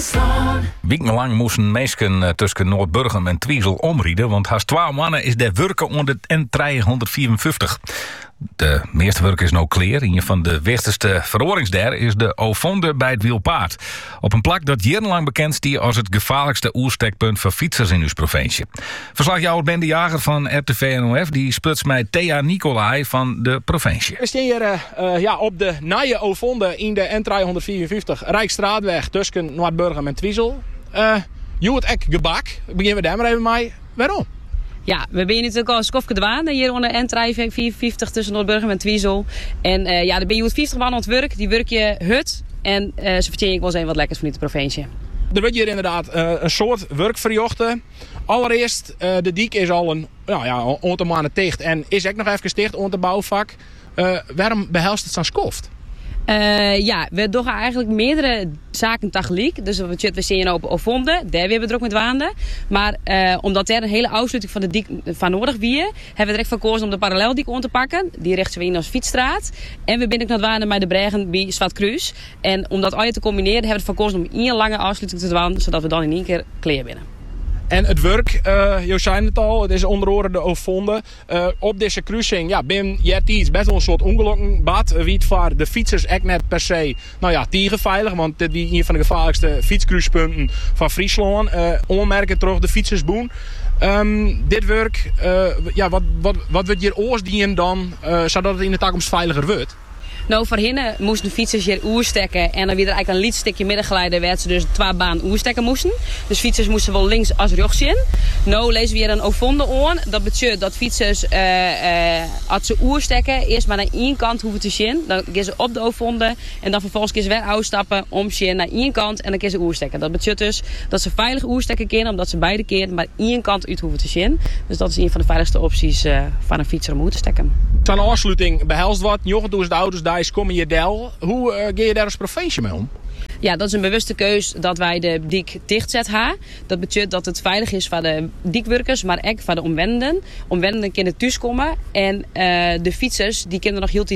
Wekenlang moesten mensen tussen Noordburgum en Twiesel omrijden, want haast 12 mannen is de werken onder de N354. De meeste werk is nou klaar. Een van de wichtigste veroringsder is de Ovonde bij het Wielpaard. Op een plek dat jarenlang bekend is als het gevaarlijkste oerstekpunt voor fietsers in uw provincie. Verslagjouwer Ben de Jager van RTV NOF, die sputs mij Thea Nicolai van de provincie. We staan hier op de nieuwe Ovonde in de N354 Rijksstraatweg tussen Noordburgum en Twiesel. Je het echt gebak. Beginnen we daar maar even mee. Waarom? Ja, we zijn natuurlijk al een skofje dwaan hier onder de N354 tussen Noordburgum en Twiesel. En dan ben je 50 man aan het werk, die werk je hut. En ze vertellen ik wel eens even wat lekkers van de provincie. Er wordt hier inderdaad een soort werk verjochten. Allereerst, de dik is al een aantal maanden dicht en is ook nog even dicht onder het bouwvak. Waarom behelst het zo'n skoft? We doen eigenlijk meerdere zaken tegelijk. Dus we zien op Ovonde, daar weer druk met waanden. Maar omdat er een hele afsluiting van de dik van nodig was, hebben we direct verkozen om de paralleldik om te pakken. Die richten we in als fietsstraat. En we binnen naar het waanden bij de Bregen bij Zwartkruis. En om dat al te combineren hebben we verkozen om één lange afsluiting te doen, zodat we dan in één keer klaar binnen. En het werk, je zei het al, het is onder andere de Ovonde. Op deze kruising, ben je best wel een soort ongelukken bad. Wie het voor de fietsers echt net per se, tegenveilig. Want dit is een van de gevaarlijkste fietskruispunten van Friesland. Onmerken terug de fietsersboen. Dit werk, wat wordt hier oordienen dan, zodat het in de toekomst veiliger wordt? Nou, voorheen moesten de fietsers hier oerstekken en dan weer eigenlijk een lietstukje middengeleider werd ze dus 2 baan oerstekken moesten. Dus fietsers moesten wel links als rechts zien. Nou lezen we hier een Ovonde aan. Dat betekent dat fietsers als ze oerstekken eerst maar naar één kant hoeven te zien. Dan gaan ze op de Ovonde en dan vervolgens gaan ze weer uitstappen om zien naar één kant en dan gaan ze oerstekken. Dat betekent dus dat ze veilig oerstekken kunnen omdat ze beide keer maar één kant uit hoeven te zien. Dus dat is een van de veiligste opties van een fietser om oer te stekken. Zo'n afsluiting behelst wat, 9000 auto's daar is komen je del. Hoe ga je daar als provincie mee om? Ja, dat is een bewuste keus dat wij de dik dichtzet hebben. Dat betekent dat het veilig is voor de dikwerkers, maar ook voor de omwenden. Omwenden kunnen thuiskomen en de fietsers die kunnen nog heel